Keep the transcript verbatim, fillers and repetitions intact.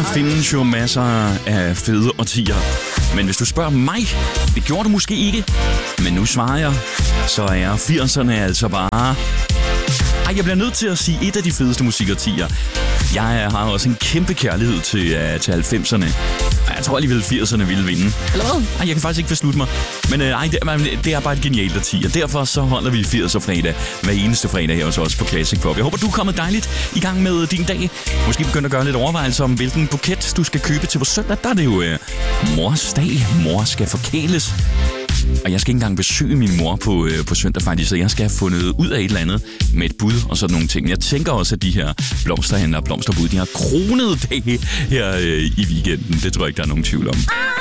findes jo masser af fede årtier. Men hvis du spørger mig, det gjorde du måske ikke, men nu svarer jeg, så er firserne altså bare... Ej, jeg bliver nødt til at sige et af de fedeste musikårtier. Jeg har også en kæmpe kærlighed til, uh, til halvfemserne. Jeg tror alligevel, firserne ville vinde. Eller hvad? Ej, jeg kan faktisk ikke beslutte mig. Men uh, ej, det, det er bare et genialt årti, og derfor så holder vi firser-fredag hver eneste fredag her også på Classic Pop. Jeg håber, du er kommet dejligt i gang med din dag. Måske begynde at gøre lidt overvejelser om, hvilken buket du skal købe til på søndag. Der er det jo uh, mors dag. Mor skal forkæles. Og jeg skal ikke engang besøge min mor på, øh, på søndag faktisk, så jeg skal have fundet ud af et eller andet med et bud og sådan nogle ting. Jeg tænker også, at de her blomsterhandler og blomsterbud, de har kronede dage her øh, i weekenden. Det tror jeg ikke, der er nogen tvivl om.